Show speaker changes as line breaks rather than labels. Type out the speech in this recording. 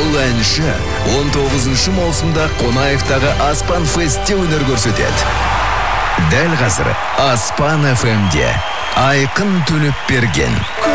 Бұл әнші 19 маусымда Қонаевтағы Аспан Фестте өнер көрсетеді. Дәл қазір Аспан FM-де Айқын Төлепберген.